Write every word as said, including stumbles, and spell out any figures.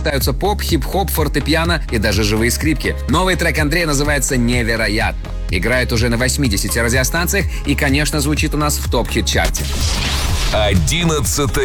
сочетаются поп, хип-хоп, фортепиано и даже живые скрипки. Новый трек Андрея называется «Невероятно». Играет уже на восьмидесяти радиостанциях и, конечно, звучит у нас в топ-хит-чарте. Одиннадцатое